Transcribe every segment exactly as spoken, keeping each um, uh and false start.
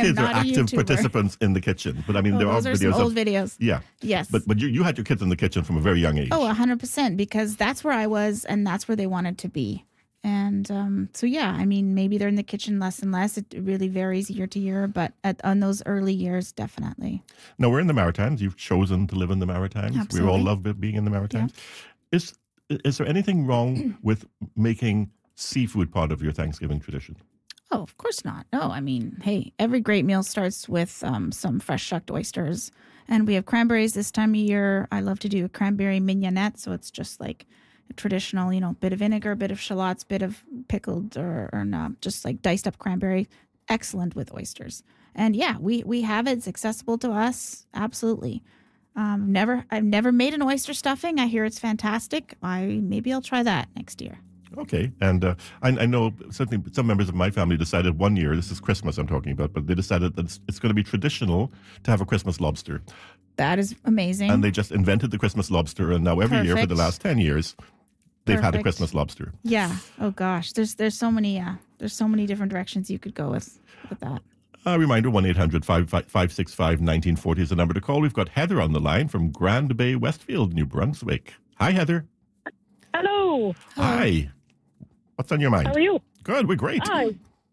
kids are not a active YouTuber. participants in the kitchen. But I mean, Oh, there are those are videos some old of, videos. Yeah. Yes. But but you, you had your kids in the kitchen from a very young age. Oh, one hundred percent, because that's where I was and that's where they wanted to be. And um, so, yeah, I mean, maybe they're in the kitchen less and less. It really varies year to year, but at, on those early years, definitely. Now, we're in the Maritimes. You've chosen to live in the Maritimes. Absolutely. We all love being in the Maritimes. Yeah. Is is there anything wrong with making seafood part of your Thanksgiving tradition? Oh, of course not. No, I mean, hey, every great meal starts with um, some fresh shucked oysters. And we have cranberries this time of year. I love to do a cranberry mignonette, so it's just like a traditional, you know, bit of vinegar, bit of shallots, bit of pickled or, or not, just like diced up cranberry. Excellent with oysters. And yeah, we, we have it. It's accessible to us. Absolutely. Um, never, I've never made an oyster stuffing. I hear it's fantastic. I maybe I'll try that next year. Okay. And uh, I, I know certainly some members of my family decided one year, this is Christmas I'm talking about, but they decided that it's, it's going to be traditional to have a Christmas lobster. That is amazing. And they just invented the Christmas lobster. And now every Perfect. year for the last ten years, they've Perfect. had a Christmas lobster. Yeah. Oh gosh. There's there's so many uh, there's so many different directions you could go with with that. A reminder, one eight hundred five six five one nine four zero is the number to call. We've got Heather on the line from Grand Bay, Westfield, New Brunswick. Hi, Heather. Hello. Hi. What's on your mind? How are you? Good. We're great. Hi.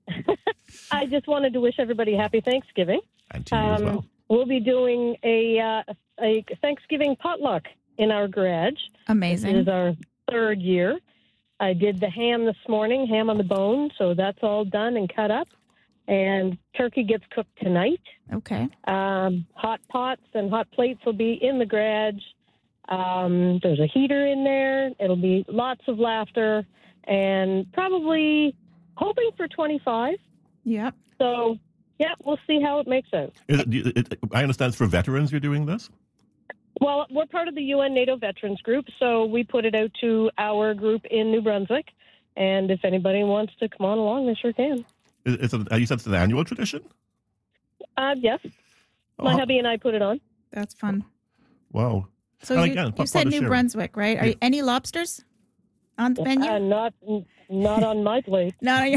I just wanted to wish everybody happy Thanksgiving. And to you um, as well. We'll be doing a uh, a Thanksgiving potluck in our garage. Amazing. This is our third year. I did the ham this morning, ham on the bone, so that's all done and cut up. And turkey gets cooked tonight. Okay. Um, hot pots and hot plates will be in the garage. Um, there's a heater in there. It'll be lots of laughter and probably hoping for twenty-five. Yep. So, yeah, we'll see how it makes out. Is it, it, it, I understand it's for veterans you're doing this? Well, we're part of the U N NATO Veterans Group, so we put it out to our group in New Brunswick. And if anybody wants to come on along, they sure can. Is it, you said it's an annual tradition? Uh, yes. My Oh. hubby and I put it on. That's fun. Wow. So And you, again, you part- said part of New sharing. Brunswick, right? Are Yeah. you, any lobsters on the menu? Uh, not, not on my plate. No, no, you're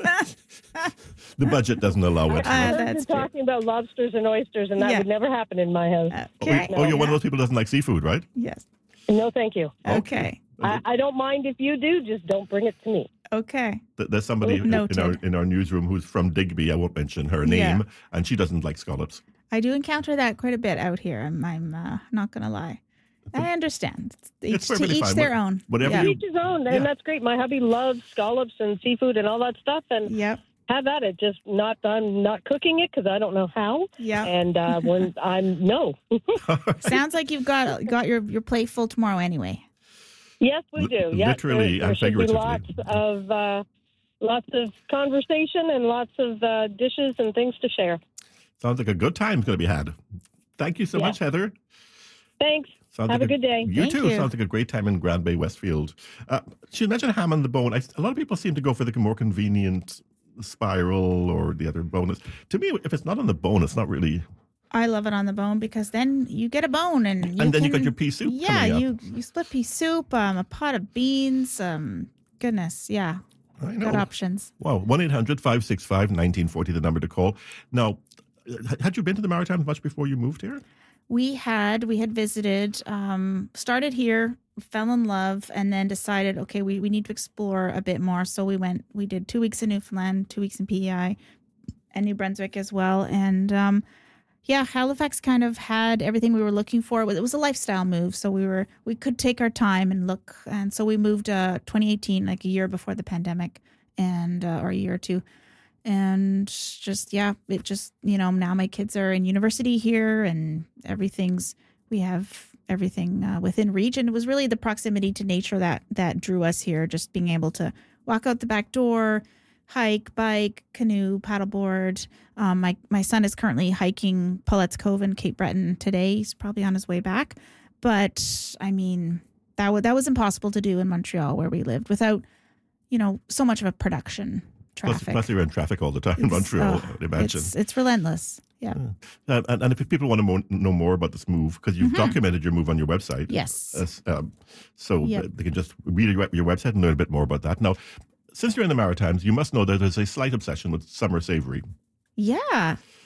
The budget doesn't allow it. Uh, I've that's been true. talking about lobsters and oysters, and that Yeah. would never happen in my house. Oh, okay. oh, you're one of those people who doesn't like seafood, right? Yes. No, thank you. Okay. I, I don't mind if you do, just don't bring it to me. Okay. Th- There's somebody in our Noted. in our newsroom who's from Digby. I won't mention her name, and she doesn't like scallops. I do encounter that quite a bit out here. I'm, I'm uh, not going to lie. I understand. Each, It's to perfectly each fine. their What- own. whatever Yeah. you- Each his own, and Yeah. that's great. My hubby loves scallops and seafood and all that stuff, and Yep. have at it. Just not I'm not cooking it because I don't know how. Yep. And uh, when I'm no. Sounds like you've got got your, your plate full tomorrow anyway. Yes, we do. L- Yeah, literally there, there and should be figuratively. lots of uh, lots of conversation and lots of uh, dishes and things to share. Sounds like a good time's going to be had. Thank you so Yeah. much, Heather. Thanks. Sounds Have like a good day. You Thank too. you. Sounds like a great time in Grand Bay, Westfield. Uh, she mentioned ham on the bone. I, a lot of people seem to go for the more convenient spiral or the other bonus. To me, if it's not on the bone, it's not really. I love it on the bone because then you get a bone and you And then you can- got your pea soup Yeah, coming up. you you split pea soup, um, a pot of beans. Um, goodness, yeah, I know. good options. Wow. one eight hundred five six five one nine four zero, the number to call. Now, h- had you been to the Maritimes much before you moved here? We had we had visited, um, started here, fell in love, and then decided, okay, we, we need to explore a bit more. So we went, we did two weeks in Newfoundland, two weeks in P E I, and New Brunswick as well. And um, yeah, Halifax kind of had everything we were looking for. It was, it was a lifestyle move, so we were we could take our time and look. And so we moved uh, twenty eighteen, like a year before the pandemic, and uh, or a year or two. And just, yeah, it just, you know, now my kids are in university here and everything's, we have everything uh, within reach. And it was really the proximity to nature that, that drew us here, just being able to walk out the back door, hike, bike, canoe, paddleboard. Um, my, my son is currently hiking Paulette's Cove in Cape Breton today. He's probably on his way back. But I mean, that, w- that was impossible to do in Montreal where we lived without, you know, so much of a production. Plus, Traffic. plus you're in traffic all the time in It's- Montreal, oh, I'd imagine. It's, it's relentless. Yeah. Uh, and, and if people want to mo- know more about this move, because you've documented your move on your website. Mm-hmm. Yes. As, um, so Yep. uh, they can just read your, your website and learn a bit more about that. Now, since you're in the Maritimes, you must know that there's a slight obsession with summer savory. Yeah.